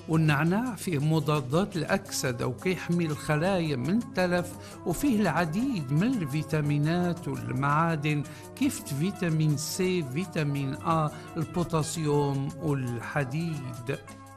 والنعناع فيه مضادات الأكسدة وكيحمي الخلايا من التلف، وفيه العديد من الفيتامينات والمعادن كيف فيتامين سي، فيتامين آ، البوتاسيوم والحديد.